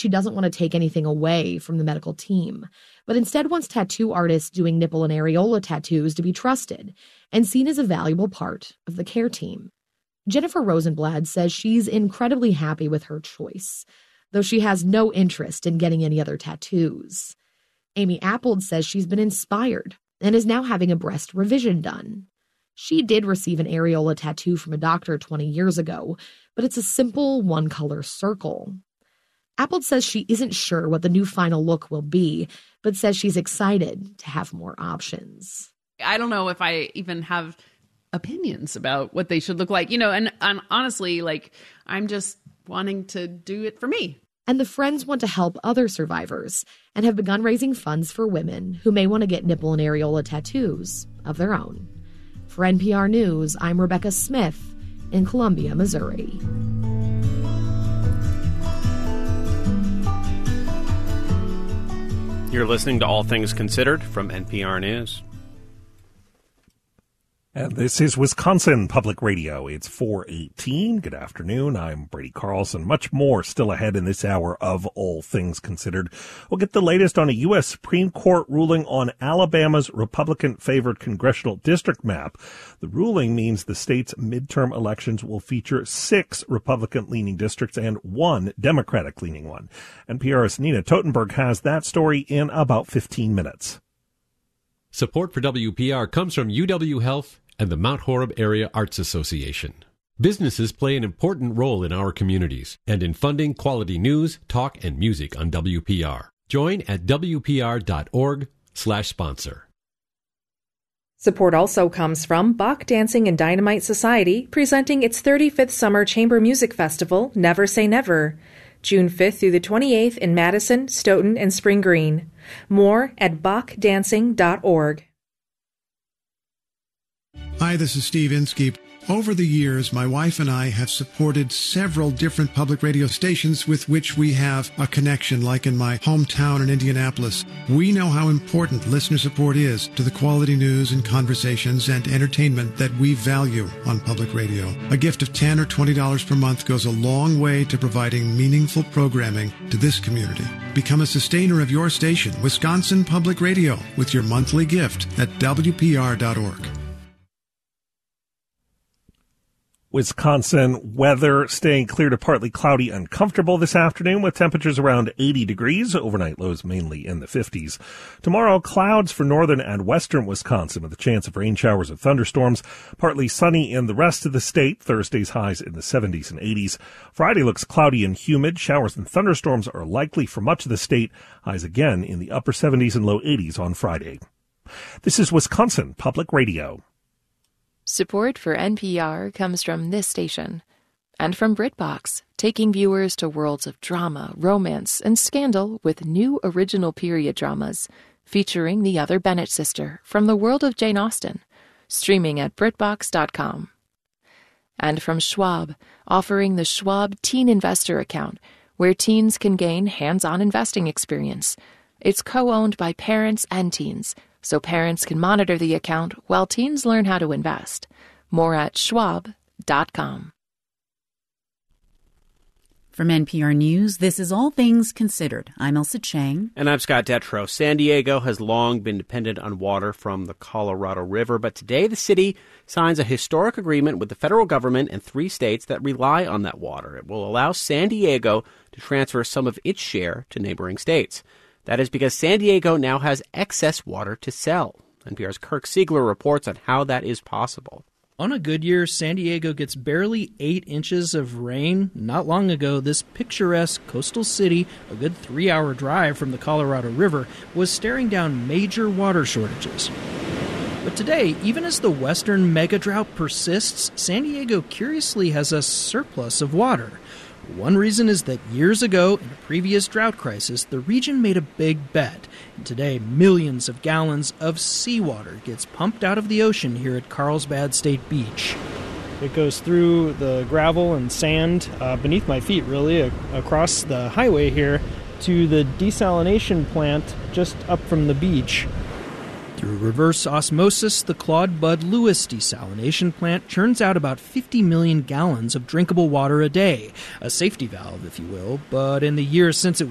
she doesn't want to take anything away from the medical team, but instead wants tattoo artists doing nipple and areola tattoos to be trusted and seen as a valuable part of the care team. Jennifer Rosenblad says she's incredibly happy with her choice, though she has no interest in getting any other tattoos. Amy Appold says she's been inspired and is now having a breast revision done. She did receive an areola tattoo from a doctor 20 years ago, but it's a simple one-color circle. Appold says she isn't sure what the new final look will be, but says she's excited to have more options. I don't know if I even have opinions about what they should look like, and honestly, I'm just wanting to do it for me. And the Friends want to help other survivors and have begun raising funds for women who may want to get nipple and areola tattoos of their own. For NPR News, I'm Rebecca Smith in Columbia, Missouri. You're listening to All Things Considered from NPR News. And this is Wisconsin Public Radio. It's 4:18. Good afternoon. I'm Brady Carlson. Much more still ahead in this hour of All Things Considered. We'll get the latest on a U.S. Supreme Court ruling on Alabama's Republican-favored congressional district map. The ruling means the state's midterm elections will feature 6 Republican-leaning districts and 1 Democratic-leaning one. NPR's Nina Totenberg has that story in about 15 minutes. Support for WPR comes from UW Health and the Mount Horeb Area Arts Association. Businesses play an important role in our communities and in funding quality news, talk, and music on WPR. Join at WPR.org/sponsor. Support also comes from Bach Dancing and Dynamite Society, presenting its 35th Summer Chamber Music Festival, Never Say Never, June 5th through the 28th in Madison, Stoughton, and Spring Green. More at bachdancing.org. Hi, this is Steve Inskeep. Over the years, my wife and I have supported several different public radio stations with which we have a connection, like in my hometown in Indianapolis. We know how important listener support is to the quality news and conversations and entertainment that we value on public radio. A gift of $10 or $20 per month goes a long way to providing meaningful programming to this community. Become a sustainer of your station, Wisconsin Public Radio, with your monthly gift at WPR.org. Wisconsin weather staying clear to partly cloudy and comfortable this afternoon with temperatures around 80 degrees, overnight lows mainly in the 50s. Tomorrow, clouds for northern and western Wisconsin with a chance of rain showers and thunderstorms, partly sunny in the rest of the state. Thursday's highs in the 70s and 80s. Friday looks cloudy and humid. Showers and thunderstorms are likely for much of the state. Highs again in the upper 70s and low 80s on Friday. This is Wisconsin Public Radio. Support for NPR comes from this station and from BritBox, taking viewers to worlds of drama, romance, and scandal with new original period dramas featuring the other Bennett sister from the world of Jane Austen, streaming at BritBox.com. And from Schwab, offering the Schwab Teen Investor Account, where teens can gain hands-on investing experience. It's co-owned by parents and teens, so parents can monitor the account while teens learn how to invest. More at schwab.com. From NPR News, this is All Things Considered. I'm Elsa Chang. And I'm Scott Detrow. San Diego has long been dependent on water from the Colorado River, but today the city signs a historic agreement with the federal government and 3 states that rely on that water. It will allow San Diego to transfer some of its share to neighboring states. That is because San Diego now has excess water to sell. NPR's Kirk Siegler reports on how that is possible. On a good year, San Diego gets barely 8 inches of rain. Not long ago, this picturesque coastal city, a good 3-hour drive from the Colorado River, was staring down major water shortages. But today, even as the western mega drought persists, San Diego curiously has a surplus of water. One reason is that years ago, in a previous drought crisis, the region made a big bet. And today, millions of gallons of seawater gets pumped out of the ocean here at Carlsbad State Beach. It goes through the gravel and sand beneath my feet, really, across the highway here to the desalination plant just up from the beach. Through reverse osmosis, the Claude Bud Lewis desalination plant churns out about 50 million gallons of drinkable water a day, a safety valve, if you will. But in the years since it